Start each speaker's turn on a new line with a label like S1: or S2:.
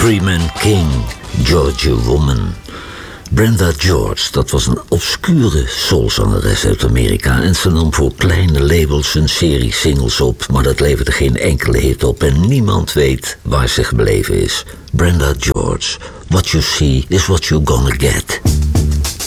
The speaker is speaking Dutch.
S1: Freeman King, Georgia Woman. Brenda George, dat was een obscure soulzangeres uit Amerika en ze nam voor kleine labels een serie singles op, maar dat leverde geen enkele hit op en niemand weet waar ze gebleven is. Brenda George, what you see is what you're gonna get.